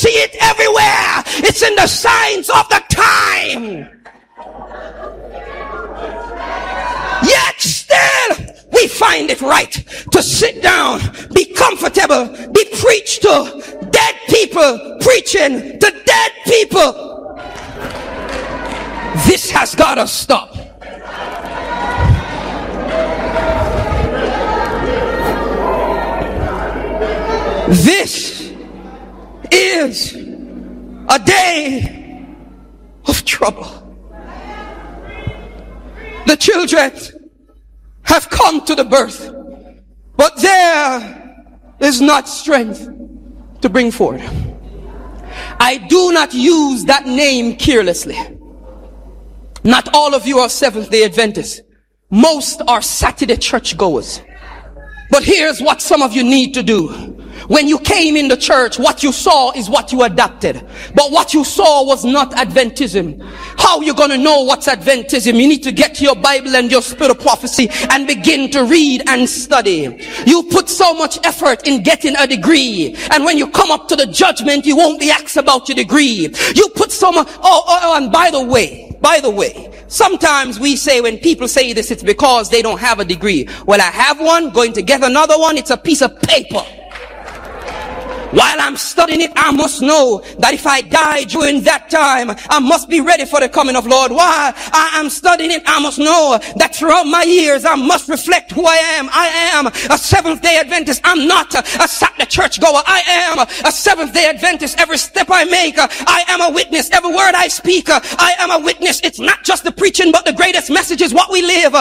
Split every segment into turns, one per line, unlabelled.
see it everywhere. It's in the signs of the time. Yet still, we find it right to sit down, be comfortable, be preached to dead people, preaching to dead people. This has got to stop. This is a day of trouble. The children have come to the birth, but there is not strength to bring forth. I do not use that name carelessly. Not all of you are Seventh-day Adventists. Most are Saturday churchgoers. But here's what some of you need to do. When you came in the church, what you saw is what you adopted. But what you saw was not Adventism. How are you going to know what's Adventism? You need to get to your Bible and your spirit of prophecy and begin to read and study. You put so much effort in getting a degree. And when you come up to the judgment, you won't be asked about your degree. You put so much, and by the way, sometimes we say when people say this, it's because they don't have a degree. Well, I have one, going to get another one. It's a piece of paper. While I'm studying it, I must know that if I die during that time, I must be ready for the coming of Lord. While I am studying it, I must know that throughout my years, I must reflect who I am. I am a Seventh-day Adventist. I'm not a Saturday churchgoer. I am a Seventh-day Adventist. Every step I make, I am a witness. Every word I speak, I am a witness. It's not just the preaching, but the greatest message is what we live.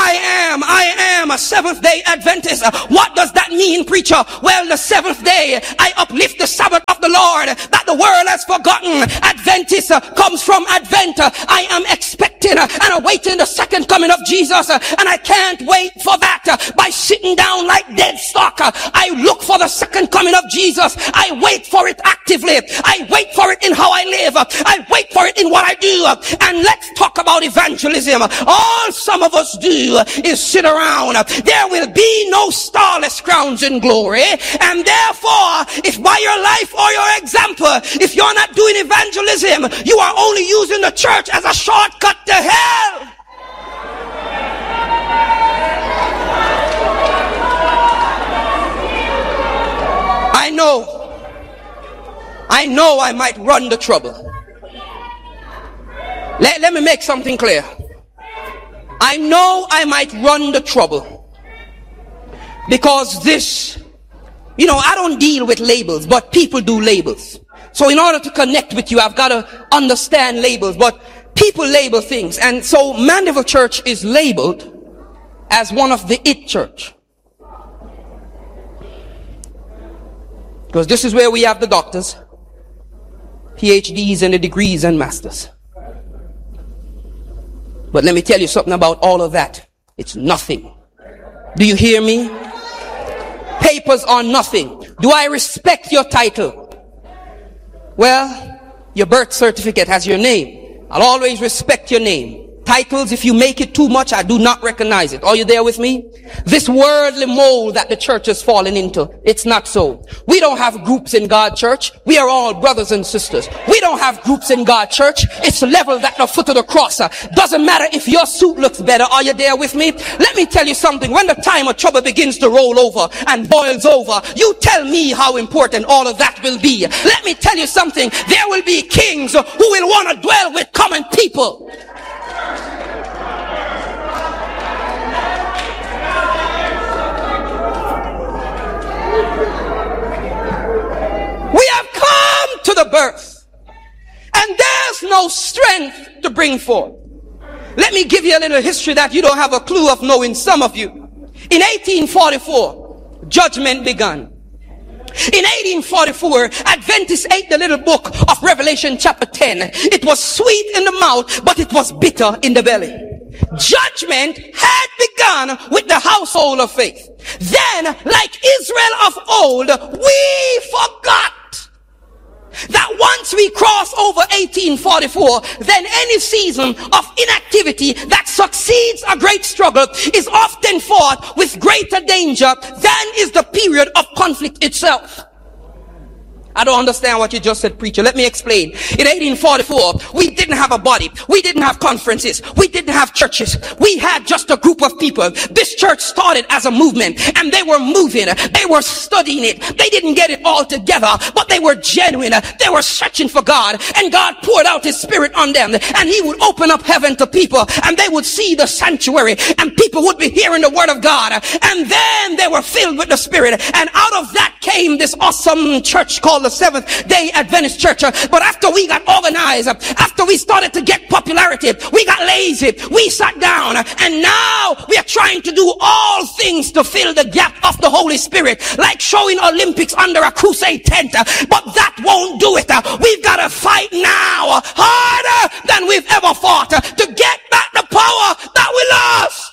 I am a Seventh-day Adventist. What does that mean, preacher? Well, the seventh day, I uplift the Sabbath of the Lord that the world has forgotten. Adventist comes from Advent. I am expecting and awaiting the second coming of Jesus, and I can't wait for that. By sitting down like dead stock, I look for the second coming of Jesus. I wait for it actively. I wait for it in how I live. I wait for it in what I do. And let's talk about evangelism. All some of us do is sit around. There will be no starless crowns in glory, and therefore, if by your life or your example, if you're not doing evangelism, you are only using the church as a shortcut to hell. I know I might run the trouble. Let me make something clear. I know I might run the trouble because this, I don't deal with labels, but people do labels. So in order to connect with you, I've got to understand labels, but people label things. And so Mandeville Church is labeled as one of the it church. Because this is where we have the doctors, PhDs and the degrees and masters. But let me tell you something about all of that. It's nothing. Do you hear me? Papers are nothing. Do I respect your title? Well, your birth certificate has your name. I'll always respect your name. Titles, if you make it too much, I do not recognize it. Are you there with me? This worldly mold that the church has fallen into, it's not so. We don't have groups in God church. We are all brothers and sisters. We don't have groups in God church. It's leveled at the foot of the cross. Doesn't matter if your suit looks better. Are you there with me? Let me tell you something. When the time of trouble begins to roll over and boils over, you tell me how important all of that will be. Let me tell you something. There will be kings who will want to dwell with common people. We have come to the birth, and there's no strength to bring forth. Let me give you a little history that you don't have a clue of knowing, some of you. In 1844, judgment began. In 1844, Adventists ate the little book of Revelation chapter 10. It was sweet in the mouth, but it was bitter in the belly. Judgment had begun with the household of faith. Then, like Israel of old, we forgot that once we cross over 1844, then any season of inactivity that succeeds a great struggle is often fought with greater danger than is the period of conflict itself. I don't understand what you just said, preacher. Let me explain. In 1844, we didn't have a body. We didn't have conferences. We didn't have churches. We had just a group of people. This church started as a movement, and they were moving. They were studying it. They didn't get it all together, but they were genuine. They were searching for God, and God poured out his spirit on them, and he would open up heaven to people, and they would see the sanctuary, and people would be hearing the word of God, and then they were filled with the spirit, and out of that came this awesome church called the Seventh-day Adventist Church. But after we got organized, after we started to get popularity, we got lazy, we sat down, and now we are trying to do all things to fill the gap of the Holy Spirit, like showing Olympics under a crusade tent, but that won't do it. We've got to fight now harder than we've ever fought to get back the power that we lost.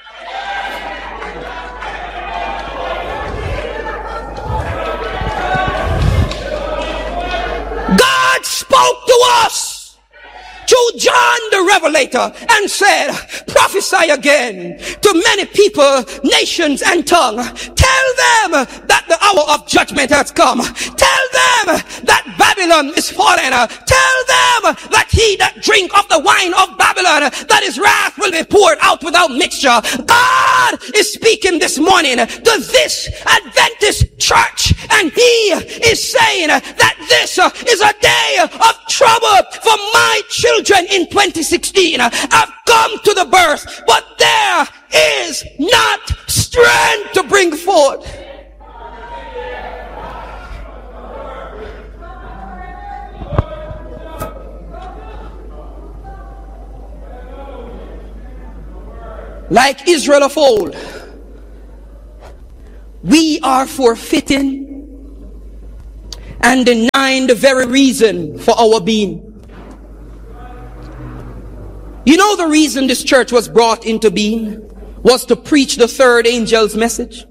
God spoke to us through John the Revelator and said, prophesy again to many people, nations, and tongue. Tell them that the hour of judgment has come. Tell them that Babylon is fallen. Tell them that he that drink of the wine of Babylon, that his wrath will be poured out without mixture. God is speaking this morning to this Adventist church, and he is saying that this is a day of trouble for my children in 2016. I've come to the birth, but there is not strength to bring forth. Like Israel of old, we are forfeiting and denying the very reason for our being. You know the reason this church was brought into being was to preach the third angel's message.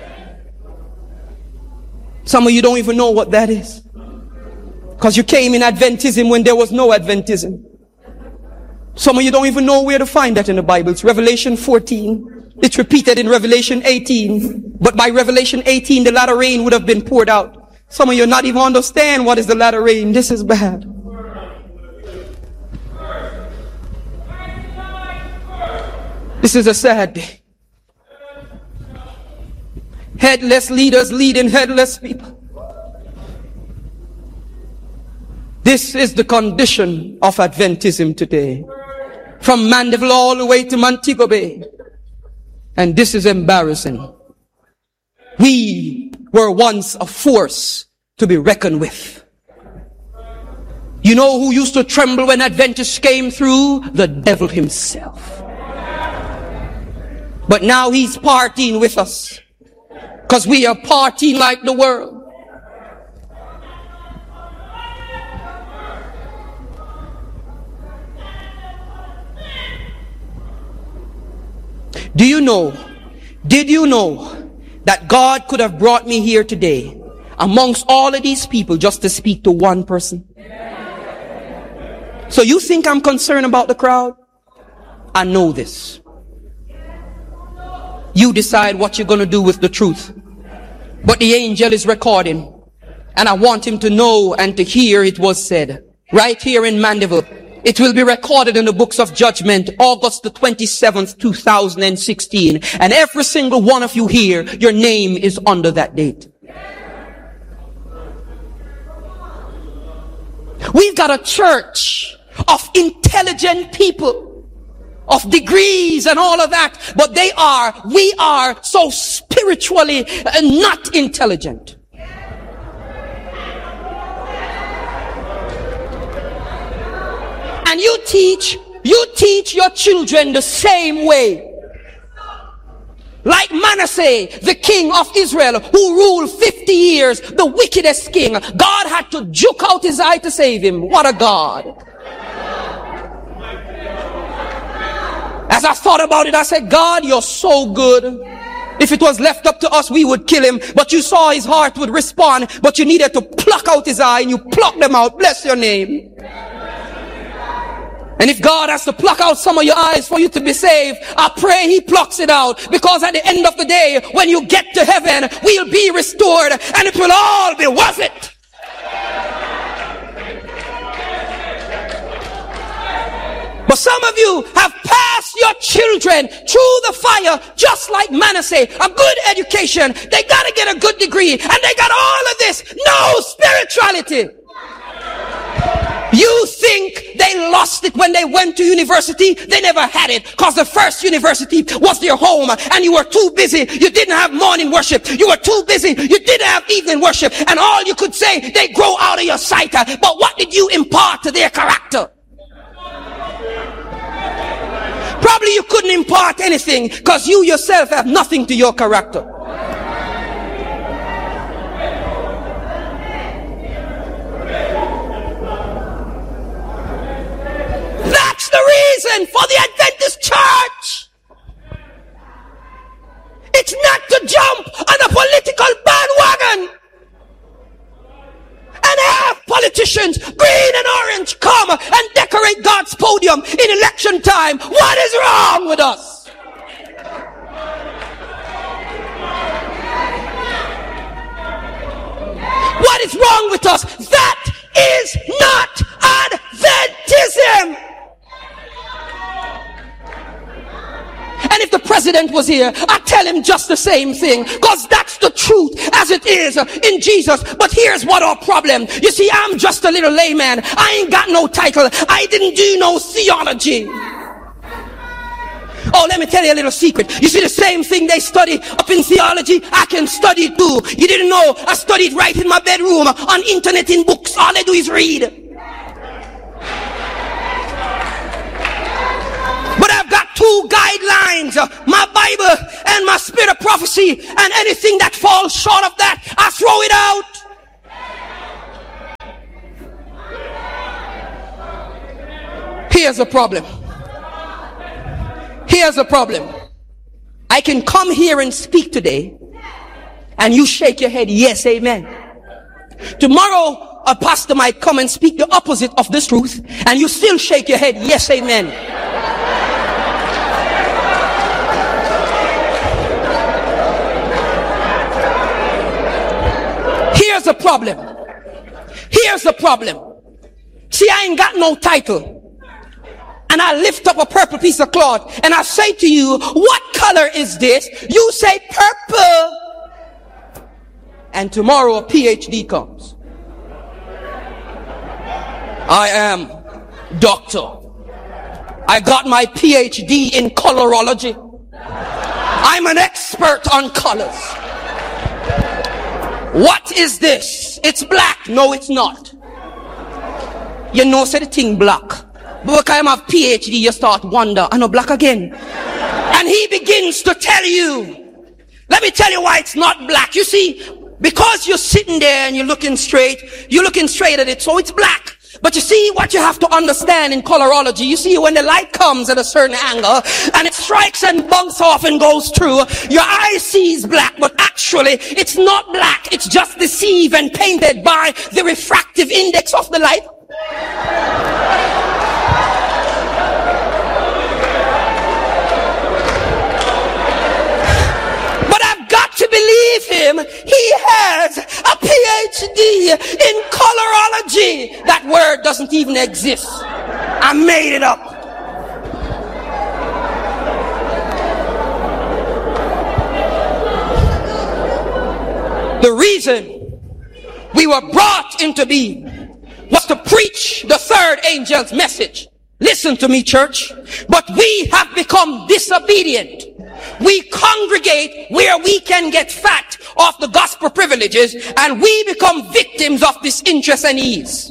Some of you don't even know what that is, because you came in Adventism when there was no Adventism. Some of you don't even know where to find that in the Bible. It's Revelation 14. It's repeated in Revelation 18. But by Revelation 18, the latter rain would have been poured out. Some of you not even understand what is the latter rain. This is bad. This is a sad day. Headless leaders leading headless people. This is the condition of Adventism today. From Mandeville all the way to Montego Bay. And this is embarrassing. We were once a force to be reckoned with. You know who used to tremble when Adventists came through? The devil himself. But now he's partying with us, because we are partying like the world. Did you know that God could have brought me here today amongst all of these people just to speak to one person? So you think I'm concerned about the crowd? I know this. You decide what you're going to do with the truth. But the angel is recording, and I want him to know and to hear it was said right here in Mandeville. It will be recorded in the books of judgment, August the 27th, 2016. And every single one of you here, your name is under that date. We've got a church of intelligent people, of degrees and all of that, but we are so spiritually not intelligent. And you teach your children the same way. Like Manasseh, the king of Israel, who ruled 50 years, the wickedest king. God had to juke out his eye to save him. What a God. As I thought about it, I said, God, you're so good. If it was left up to us, we would kill him. But you saw his heart would respond. But you needed to pluck out his eye, and you plucked them out. Bless your name. And if God has to pluck out some of your eyes for you to be saved, I pray he plucks it out. Because at the end of the day, when you get to heaven, we'll be restored and it will all be worth it. of you have passed your children through the fire just like Manasseh. A good education. They got to get a good degree. And they got all of this. No spirituality. You think they lost it when they went to university? They never had it, because the first university was their home, and you were too busy. You didn't have morning worship. You were too busy. You didn't have evening worship. And all you could say, they grow out of your sight. But what did you impart to their character? Probably you couldn't impart anything, because you yourself have nothing to your character. That's the reason for the Adventist church. It's not to jump on a political bandwagon and have politicians, green and orange, come and decorate God's podium in election time. What is wrong with us? What is wrong with us? That is not Adventism. And if the president was here, I'd tell him just the same thing, because that's the truth as it is in Jesus. But here's what our problem. You see, I'm just a little layman. I ain't got no title. I didn't do no theology. Oh, let me tell you a little secret. You see, the same thing they study up in theology, I can study too. You didn't know I studied right in my bedroom, on internet, in books. All I do is read. But I've got two guidelines, my Bible and my spirit of prophecy, and anything that falls short of that, I throw it out. Here's the problem. Here's the problem. I can come here and speak today, and you shake your head, yes, amen. Tomorrow, a pastor might come and speak the opposite of this truth, and you still shake your head, yes, amen. Here's the problem. Here's the problem. See, I ain't got no title. And I lift up a purple piece of cloth and I say to you, what color is this? You say purple. And tomorrow a PhD comes. I am doctor. I got my PhD in colorology. I'm an expert on colors. What is this? It's black. No, it's not. You know, say the thing black. But because I have PhD, you start wonder, I know black again. And he begins to tell you, let me tell you why it's not black. You see, because you're sitting there and you're looking straight at it, so it's black. But you see what you have to understand in colorology. You see, when the light comes at a certain angle and it strikes and bunks off and goes through, your eye sees black, but actually it's not black. It's just deceived and painted by the refractive index of the light. To believe him, he has a PhD in colorology. That word doesn't even exist. I made it up. The reason we were brought into being was to preach the third angel's message. Listen to me, church. But we have become disobedient. We congregate where we can get fat off the gospel privileges, and we become victims of disinterest and ease.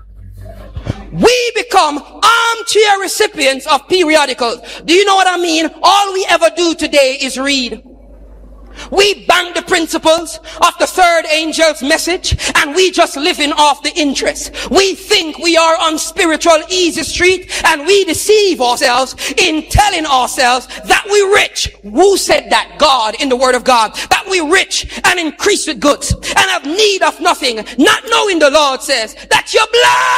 We become armchair recipients of periodicals. Do you know what I mean? All we ever do today is read. We bank the principles of the third angel's message, and we just living off the interest. We think we are on spiritual easy street, and we deceive ourselves in telling ourselves that we're rich. Who said that? God, in the word of God. That we're rich and increase with goods and have need of nothing, not knowing the Lord says that you're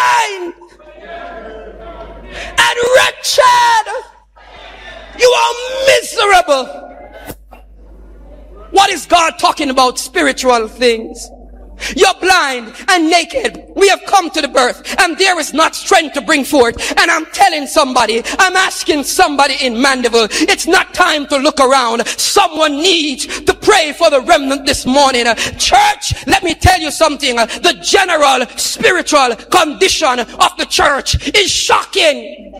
blind and wretched. You are miserable. What is God talking about? Spiritual things. You're blind and naked. We have come to the birth, and there is not strength to bring forth. And I'm telling somebody, I'm asking somebody in Mandeville, it's not time to look around. Someone needs to pray for the remnant this morning. Church, let me tell you something. The general spiritual condition of the church is shocking.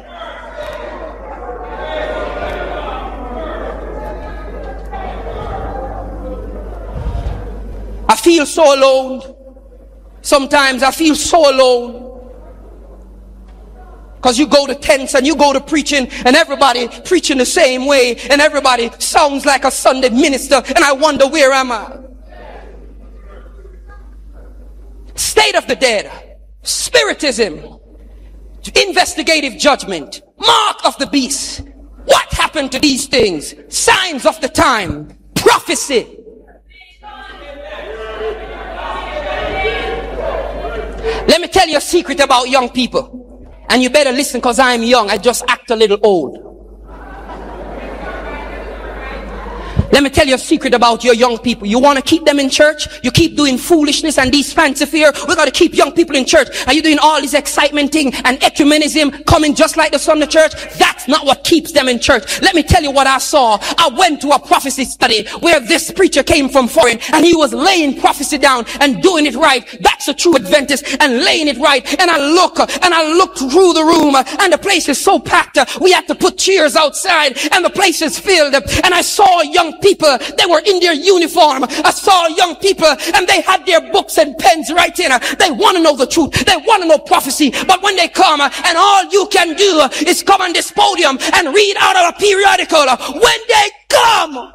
I feel so alone. Sometimes I feel so alone. Because you go to tents and you go to preaching and everybody preaching the same way and everybody sounds like a Sunday minister, and I wonder, where am I? State of the dead, spiritism, investigative judgment, mark of the beast. What happened to these things? Signs of the time, prophecy. Let me tell you a secret about young people. And you better listen, because I'm young. I just act a little old. Let me tell you a secret about your young people. You want to keep them in church? You keep doing foolishness and these fancy fear. We got to keep young people in church. Are you doing all this excitement thing and ecumenism coming just like the Sunday church? That's not what keeps them in church. Let me tell you what I saw. I went to a prophecy study where this preacher came from foreign and he was laying prophecy down and doing it right. That's a true Adventist, and laying it right. And I looked through the room and the place is so packed. We had to put chairs outside and the place is filled. And I saw young people, they were in their uniform. I saw young people and they had their books and pens writing. They want to know the truth. They want to know prophecy. But when they come and all you can do is come on this podium and read out of a periodical, when they come,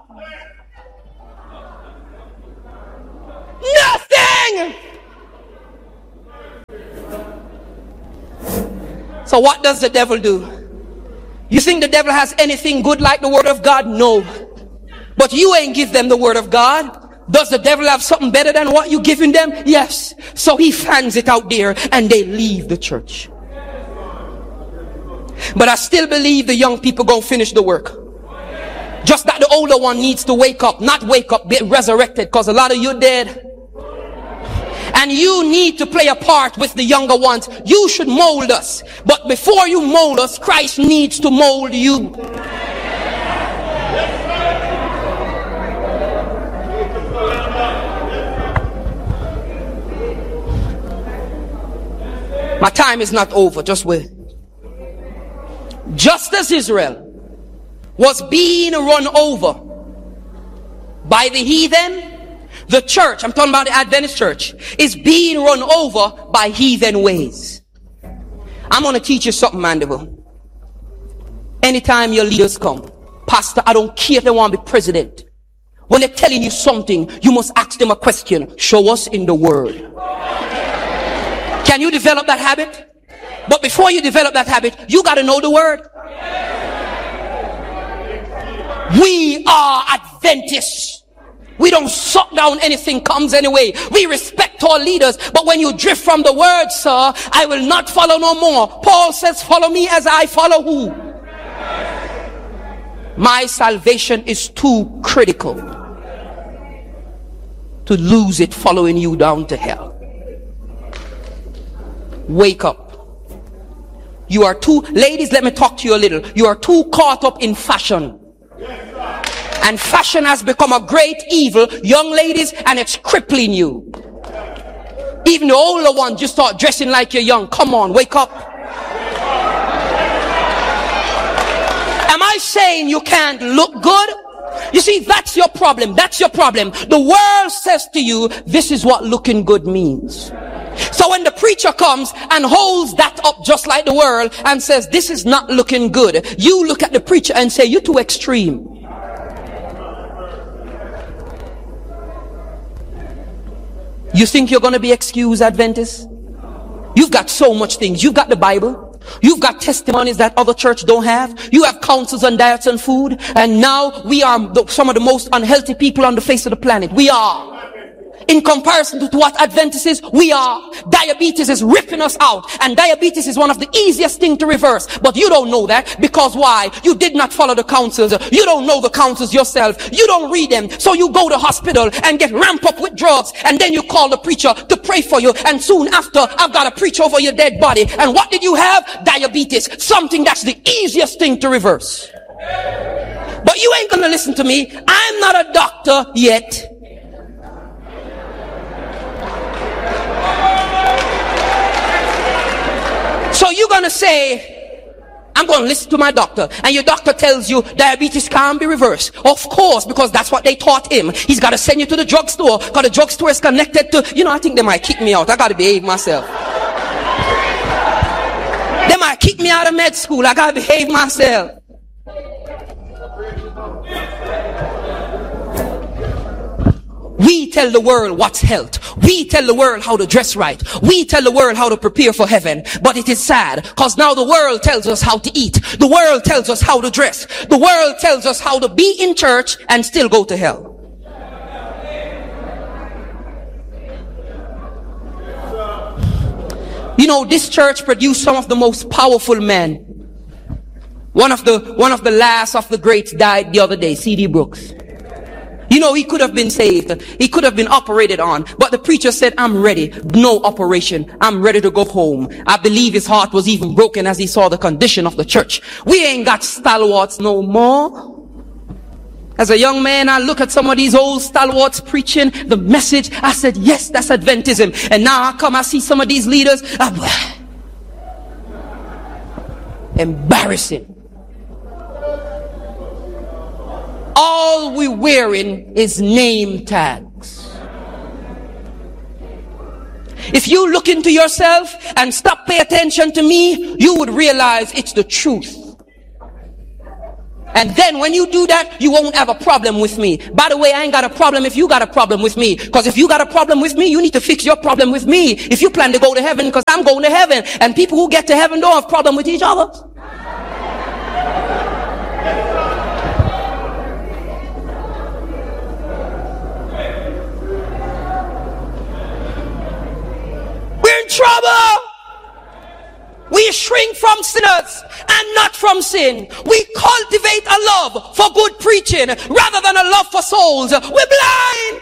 nothing. So what does the devil do? You think the devil has anything good like the word of God? No. But you ain't give them the word of God. Does the devil have something better than what you giving them? Yes. So he fans it out there and they leave the church. But I still believe the young people gonna finish the work. Just that the older one needs to wake up. Not wake up, get resurrected, because a lot of you dead. And you need to play a part with the younger ones. You should mold us. But before you mold us, Christ needs to mold you. My time is not over, just wait. Just as Israel was being run over by the heathen, the church, I'm talking about the Adventist church, is being run over by heathen ways. I'm going to teach you something, Mandeville. Anytime your leaders come, Pastor, I don't care if they want to be president. When they're telling you something, you must ask them a question. Show us in the word. Can you develop that habit? But before you develop that habit, you got to know the word. We are Adventists. We don't suck down anything comes anyway. We respect our leaders. But when you drift from the word, sir, I will not follow no more. Paul says, follow me as I follow who? My salvation is too critical to lose it following you down to hell. Wake up. You are too, ladies, let me talk to you a little. You are too caught up in fashion. And fashion has become a great evil, young ladies, and it's crippling you. Even the older ones, you start dressing like you're young. Come on, wake up. Am I saying you can't look good? You see, that's your problem. That's your problem. The world says to you, this is what looking good means. So when the preacher comes and holds that up just like the world and says, this is not looking good, you look at the preacher and say, you're too extreme. You think you're going to be excused, Adventists? You've got so much things. You've got the Bible. You've got testimonies that other church don't have. You have counsels on diets and food. And now we are some of the most unhealthy people on the face of the planet. We are. in comparison to what Adventists we are. Diabetes is ripping us out, and diabetes is one of the easiest things to reverse. But you don't know that, because why? You did not follow the counsels. You don't know the counsels yourself. You don't read them. So you go to hospital and get ramped up with drugs, and then you call the preacher to pray for you, and soon after I've got to preach over your dead body. And what did you have? Diabetes. Something that's the easiest thing to reverse. But you ain't gonna listen to me. I'm not a doctor yet. So you're gonna say, I'm gonna listen to my doctor, and your doctor tells you diabetes can't be reversed. Of course, because that's what they taught him. He's gotta send you to the drugstore, because the drugstore is connected to, I think they might kick me out. I gotta behave myself. They might kick me out of med school. I gotta behave myself. We tell the world what's health. We tell the world how to dress right. We tell the world how to prepare for heaven. But it is sad, because now the world tells us how to eat. The world tells us how to dress. The world tells us how to be in church and still go to hell. This church produced some of the most powerful men. One of the last of the greats died the other day, C.D. Brooks. He could have been saved. He could have been operated on. But the preacher said, I'm ready. No operation. I'm ready to go home. I believe his heart was even broken as he saw the condition of the church. We ain't got stalwarts no more. As a young man, I look at some of these old stalwarts preaching the message. I said, yes, that's Adventism. And now I see some of these leaders. Embarrassing. All we're wearing is name tags. If you look into yourself and stop paying attention to me, you would realize it's the truth. And then when you do that, you won't have a problem with me. By the way, I ain't got a problem if you got a problem with me. Because if you got a problem with me, you need to fix your problem with me. If you plan to go to heaven, because I'm going to heaven. And people who get to heaven don't have problem with each other. We're in trouble. We shrink from sinners and not from sin. We cultivate a love for good preaching rather than a love for souls. We're blind.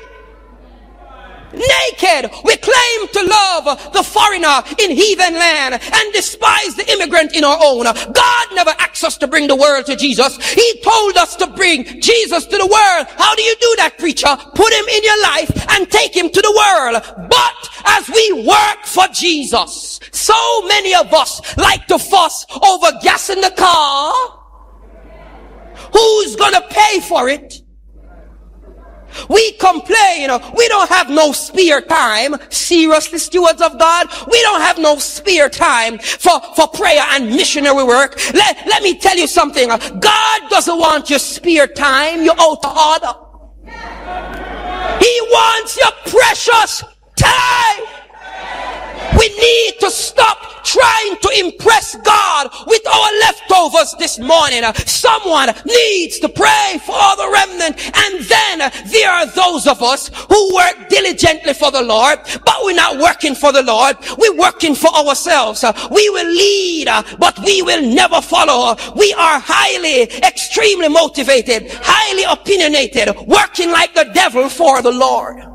Naked. We claim to love the foreigner in heathen land and despise the immigrant in our own. God never asked us to bring the world to Jesus. He told us to bring Jesus to the world. How do you do that, preacher? Put him in your life and take him to the world. But as we work for Jesus, so many of us like to fuss over gas in the car. Who's gonna pay for it? We complain, we don't have no spare time. Seriously, stewards of God, we don't have no spare time for prayer and missionary work. Let me tell you something. God doesn't want your spare time. You're out of order. He wants your precious time. We need to stop trying to impress God with our leftovers this morning. Someone needs to pray for the remnant. And then there are those of us who work diligently for the Lord, but we're not working for the Lord. We're working for ourselves. We will lead, but we will never follow. We are extremely motivated, highly opinionated, working like the devil for the Lord.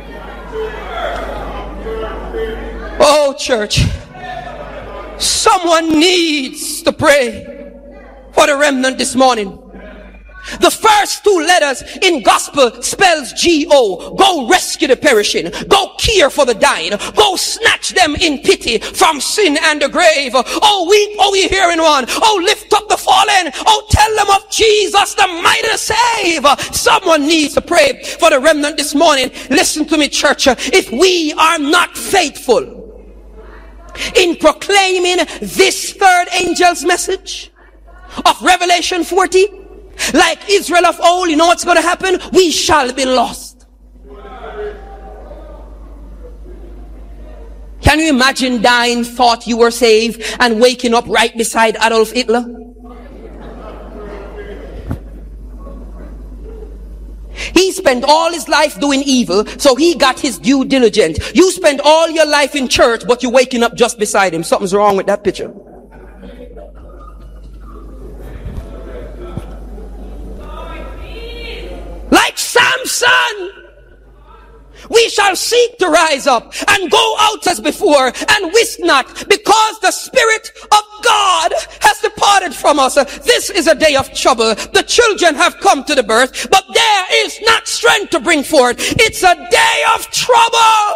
Oh, church, someone needs to pray for the remnant this morning. The first two letters in gospel spells G-O. Go rescue the perishing. Go care for the dying. Go snatch them in pity from sin and the grave. Oh, weep, oh, ye hearing one. Oh, lift up the fallen. Oh, tell them of Jesus, the mighty to save. Someone needs to pray for the remnant this morning. Listen to me, church. If we are not faithful in proclaiming this third angel's message of Revelation 40, like Israel of old, you know what's going to happen? We shall be lost. Can you imagine dying, thought you were saved, and waking up right beside Adolf Hitler? He spent all his life doing evil, so he got his due diligence. You spend all your life in church, but you're waking up just beside him. Something's wrong with that picture. Like Samson, we shall seek to rise up and go out as before and wist not, because the Spirit of God has departed from us. This is a day of trouble. The children have come to the birth, but there is not strength to bring forth. It's a day of trouble.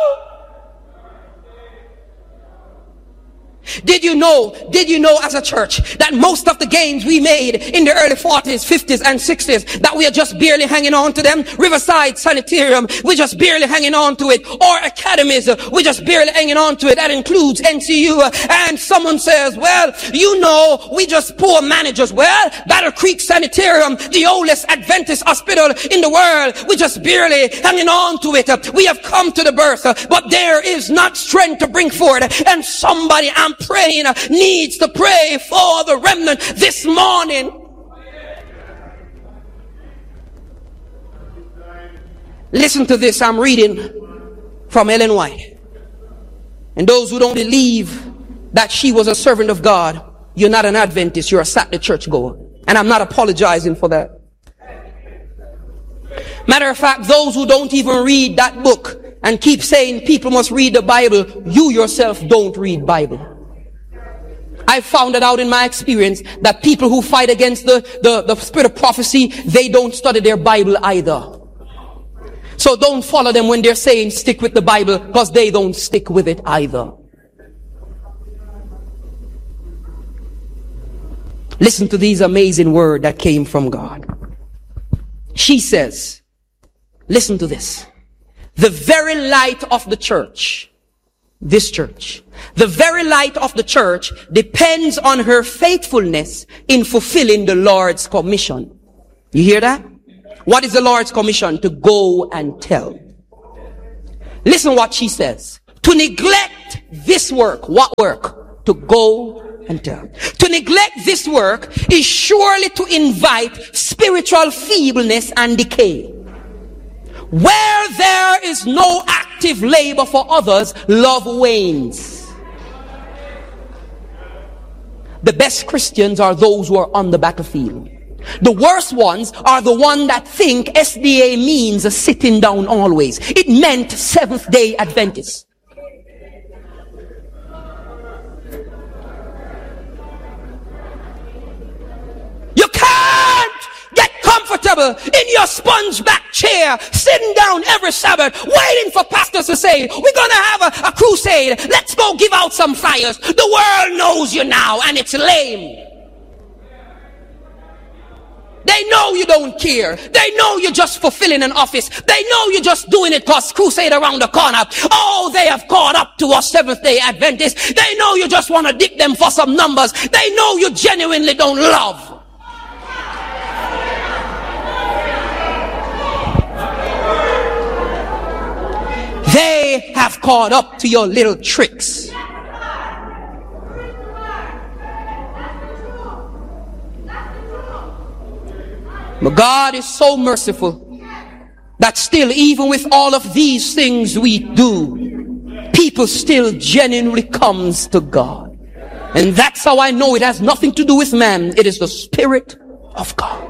Did you know as a church that most of the gains we made in the early 40s, 50s and 60s, that we are just barely hanging on to them? Riverside Sanitarium, we're just barely hanging on to it. Or academies, we're just barely hanging on to it. That includes NCU. And someone says, well, we just poor managers. Well, Battle Creek Sanitarium, the oldest Adventist hospital in the world, we're just barely hanging on to it. We have come to the birth, but there is not strength to bring forth. And somebody, I'm praying, needs to pray for the remnant this morning. Listen to this. I'm reading from Ellen White. And those who don't believe that she was a servant of God, you're not an Adventist, you're a Saturday church goer. And I'm not apologizing for that. Matter of fact, those who don't even read that book and keep saying people must read the Bible, you yourself don't read Bible. I found it out in my experience that people who fight against the spirit of prophecy, they don't study their Bible either. So don't follow them when they're saying stick with the Bible, because they don't stick with it either. Listen to these amazing words that came from God. She says, listen to this. The very light of the church, this church, the very light of the church depends on her faithfulness in fulfilling the Lord's commission. You hear that? What is the Lord's commission? To go and tell. Listen what she says. To neglect this work. What work? To go and tell. To neglect this work is surely to invite spiritual feebleness and decay. Where there is no active labor for others, love wanes. The best Christians are those who are on the battlefield. The worst ones are the ones that think SDA means a sitting down always. It meant Seventh-day Adventists. You can't get comfortable in your sponge back chair, sitting down every Sabbath, waiting for pastors to say, we're going to have a crusade. Let's go give out some flyers. The world knows you now, and it's lame. They know you don't care. They know you're just fulfilling an office. They know you're just doing it because crusade around the corner. Oh, they have caught up to us Seventh-day Adventists. They know you just want to dip them for some numbers. They know you genuinely don't love. They have caught up to your little tricks. But God is so merciful that still, even with all of these things we do, people still genuinely comes to God. And that's how I know it has nothing to do with man. It is the Spirit of God.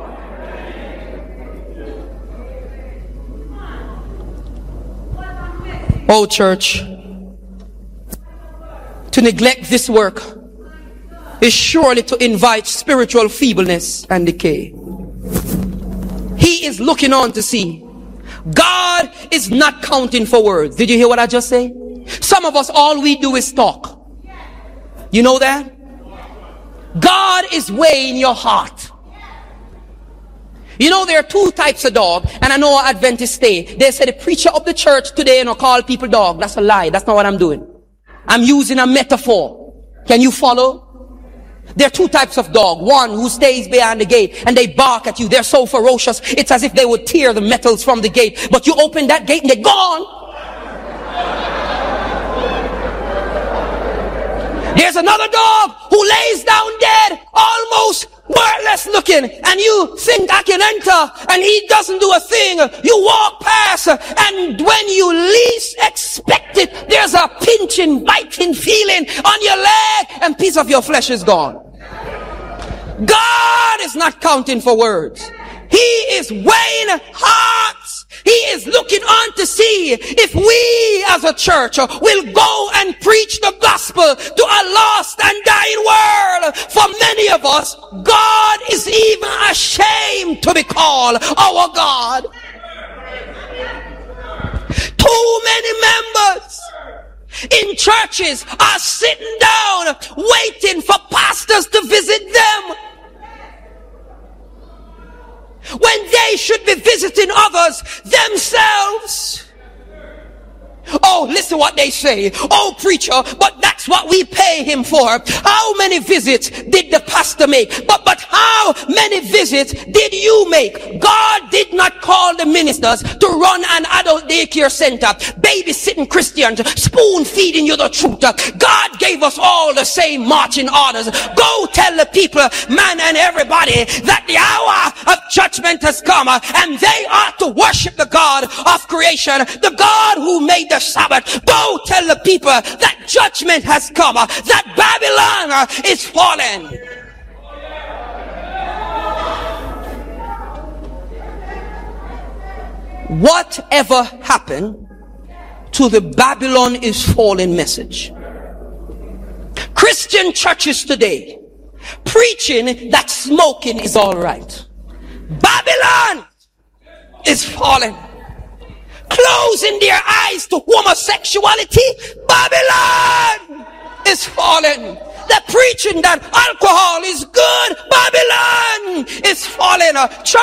Oh, church, to neglect this work is surely to invite spiritual feebleness and decay. He is looking on to see. God is not counting for words. Did you hear what I just said? Some of us, all we do is talk. You know that? God is weighing your heart. You know, there are two types of dog, and I know Adventists say. They say the preacher of the church today, call people dog. That's a lie. That's not what I'm doing. I'm using a metaphor. Can you follow? There are two types of dog. One who stays behind the gate and they bark at you. They're so ferocious. It's as if they would tear the metals from the gate. But you open that gate and they're gone. There's another dog who lays down dead almost wordless looking, and you think I can enter, and he doesn't do a thing. You walk past, and when you least expect it, there's a pinching, biting feeling on your leg, and piece of your flesh is gone. God is not counting for words. He is weighing hearts. He is looking on to see if we as a church will go and preach the gospel to a lost and dying world. For many of us, God is even ashamed to be called our God. Too many members in churches are sitting down waiting for pastors to visit them, when they should be visiting others themselves. Oh, listen what they say. Oh, preacher, but that's what we pay him for. How many visits did the pastor make? But how many visits did you make? God did not call the ministers to run an adult daycare center, babysitting Christians, spoon feeding you the truth. God gave us all the same marching orders. Go tell the people, man and everybody, that the hour of judgment has come, and they ought to worship the God of creation, the God who made the Sabbath. Go tell the people that judgment has come, that Babylon is fallen. Whatever happened to the Babylon is fallen message? Christian churches today preaching that smoking is all right. Babylon is fallen. Closing their eyes to homosexuality. Babylon is fallen. They're preaching that alcohol is good. Babylon is fallen. Church